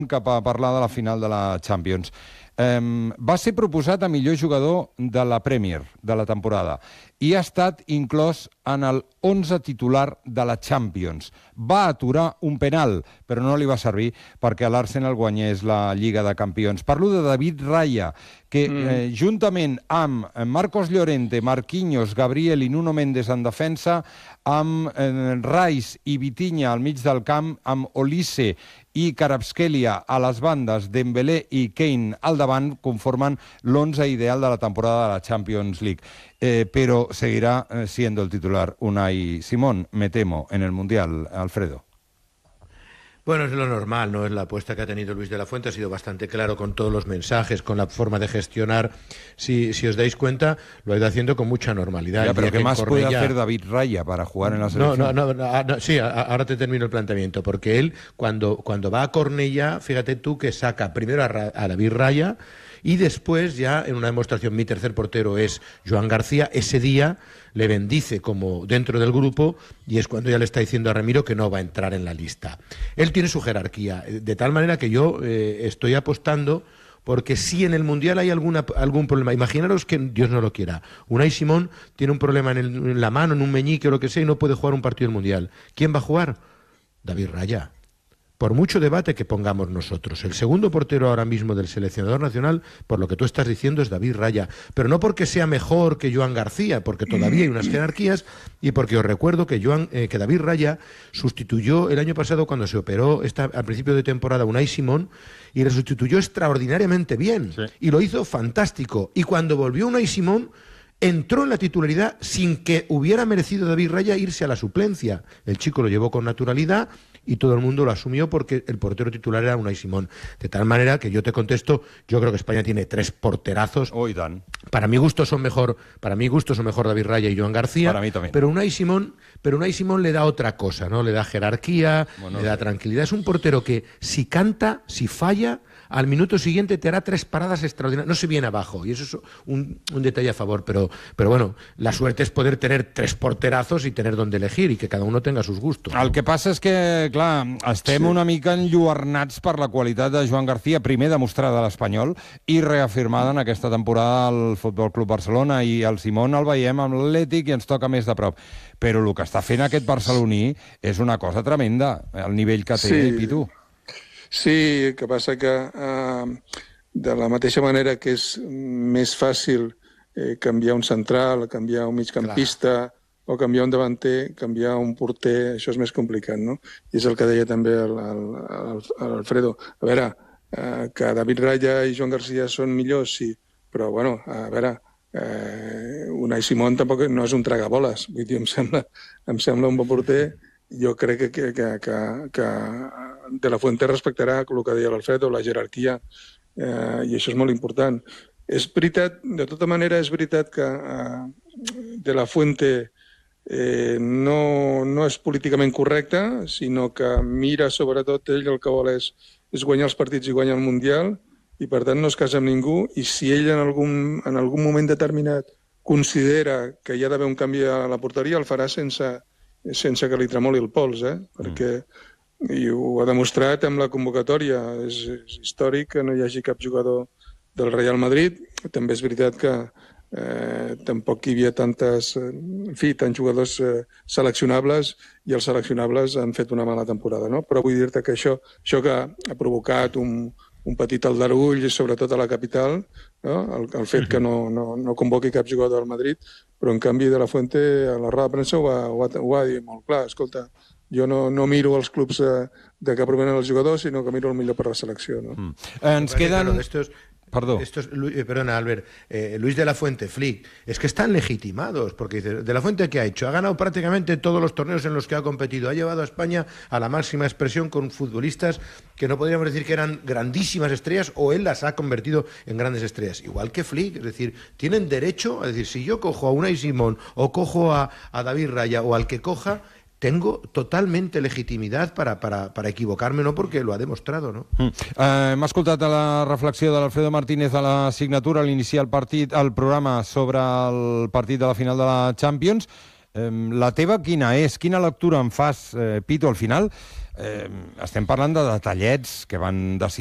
cap a parlar de la final de la Champions. Va ser proposat a millor jugador de la Premier de la temporada i ha estat inclòs en el 11 titular de la Champions. Va aturar un penal, però no li va servir perquè l'Arsenal guanyés la Lliga de Campions. Parlo de David Raya, que juntament amb Marcos Llorente, Marquinhos, Gabriel i Nuno Mendes en defensa, amb Rice i Vitinha al mig del camp, amb Olise i Kvaratskhelia a les bandes, Dembélé i Kane al davant, conformen l'11 ideal de la temporada de la Champions League. Pero seguirá siendo el titular Unai Simón, me temo, en el Mundial, Alfredo. Bueno, es lo normal, ¿no? Es la apuesta que ha tenido Luis de la Fuente, ha sido bastante claro con todos los mensajes, con la forma de gestionar. Si os dais cuenta, lo ha ido haciendo con mucha normalidad. Ya, pero ¿qué más puede hacer David Raya para jugar en la selección? No, sí, ahora te termino el planteamiento, porque él, cuando va a Cornellà, fíjate tú que saca primero a David Raya y después ya, en una demostración, mi tercer portero es Joan García. Ese día le bendice como dentro del grupo y es cuando ya le está diciendo a Ramiro que no va a entrar en la lista. Él tiene su jerarquía, de tal manera que yo estoy apostando porque si en el Mundial hay algún problema, imaginaros que Dios no lo quiera, Unai Simón tiene un problema en la mano, en un meñique o lo que sea y no puede jugar un partido del Mundial. ¿Quién va a jugar? David Raya. Por mucho debate que pongamos nosotros, el segundo portero ahora mismo del seleccionador nacional, por lo que tú estás diciendo, es David Raya. Pero no porque sea mejor que Joan García, porque todavía hay unas jerarquías, y porque os recuerdo que David Raya sustituyó el año pasado cuando se operó al principio de temporada Unai Simón, y le sustituyó extraordinariamente bien. Sí. Y lo hizo fantástico. Y cuando volvió Unai Simón, entró en la titularidad sin que hubiera merecido David Raya irse a la suplencia. El chico lo llevó con naturalidad y todo el mundo lo asumió porque el portero titular era Unai Simón. De tal manera que yo te contesto, yo creo que España tiene 3 porterazos. Oigan. Para mi gusto son mejor David Raya y Joan García. Para mí también. Pero Unai Simón le da otra cosa, ¿no? Le da jerarquía, le da tranquilidad. Es un portero que si canta, si falla, al minuto siguiente te hará 3 paradas extraordinarias. No se viene abajo, y eso es un detalle a favor, pero bueno, la suerte es poder tener 3 porterazos y tener donde elegir, y que cada uno tenga sus gustos. El que passa és que, clar, estem una mica enlluernats per la qualitat de Joan García, primer demostrada a l'Espanyol i reafirmada en aquesta temporada al Futbol Club Barcelona, i el Simón el veiem amb l'Atlètic i ens toca més de prop. Però el que està fent aquest barceloní és una cosa tremenda, el nivell que té, Pitu. Sí, el que passa que de la mateixa manera que és més fàcil canviar un central, canviar un migcampista, o canviar un davanter, canviar un porter, això és més complicat, no? I és el que deia també l'Alfredo. A veure, que David Raya i Joan García són millors, sí, però, bueno, a veure, Unai Simón tampoc no és un tragaboles, vull dir, em sembla un bon porter. Jo crec que De la Fuente respectarà el que deia l'Alfredo, la jerarquia, i això és molt important. És veritat, de tota manera, és veritat que De la Fuente no és políticament correcte, sinó que mira, sobretot, ell el que vol és guanyar els partits i guanyar el Mundial, i per tant no es casa amb ningú, i si ell en algun moment determinat considera que hi ha d'haver un canvi a la porteria, el farà sense que li tremoli el pols, perquè i ho ha demostrat amb la convocatòria. És històric que no hi hagi cap jugador del Real Madrid. També és veritat que tampoc hi havia tants jugadors seleccionables, i els seleccionables han fet una mala temporada, no? Però vull dir-te que això que ha provocat un petit aldarull, sobretot a la capital, no? El fet que no convoqui cap jugador del Madrid, però en canvi De la Fuente a la roda de premsa ho va dir molt clar. Escolta, jo no miro els clubs de què provenen els jugadors, sinó que miro el millor per la selecció, no? Ens queden... Perdona, Albert, Luis de la Fuente, Flick, es que están legitimados, porque dice, ¿De la Fuente qué ha hecho? Ha ganado prácticamente todos los torneos en los que ha competido, ha llevado a España a la máxima expresión con futbolistas que no podríamos decir que eran grandísimas estrellas, o él las ha convertido en grandes estrellas, igual que Flick. Es decir, tienen derecho a decir, si yo cojo a Unai Simón o cojo a David Raya o al que coja, tengo totalmente legitimidad para equivocarme, no, porque lo ha demostrado, ¿no? Hem escoltat la reflexió de l'Alfredo Martínez a la signatura, a l'iniciar el programa sobre el partit de la final de la Champions. La teva quina és? Quina lectura en fas, Pitu? Al final estem parlant de detallets que van decidir